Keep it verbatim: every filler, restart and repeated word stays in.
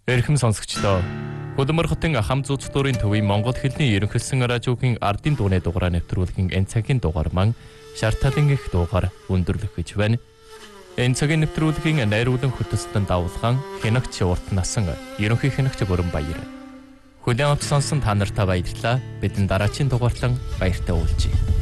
Эрхэм сонсогчдоо Хөдөлмөр хотын хам зууц дурын төвийн Монгол хэлний ерөнхийлсөн радиогийн ардын дууны дугаараа нэвтрүүлгийн энэ цагийн дугаар маань шарталын их дугаар өндөрлөх гэж байна. Энэ цагийн нэвтрүүлгийн найруулан хөтөлсөн давлгаан хянагч урт насан ерөнхий хянагч Бүрэн Баяр. Хүлээн авч сонсон та нартай баярлалаа. Бидний дараагийн дугаарлан баяртай уулзъя.